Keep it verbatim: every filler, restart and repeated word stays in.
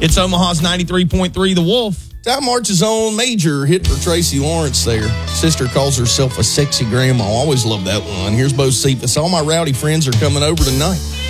It's Omaha's ninety-three point three The Wolf. Time marches on. Major hit for Tracy Lawrence there. Sister calls herself a sexy grandma. Always love that one. Here's Bo Cephas. All my rowdy friends are coming over tonight.